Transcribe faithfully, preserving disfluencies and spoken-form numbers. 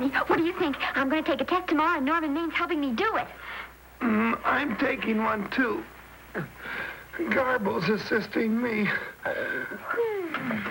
Danny, what do you think? I'm going to take a test tomorrow, and Norman Main's helping me do it. Mm, I'm taking one, too. Garble's assisting me.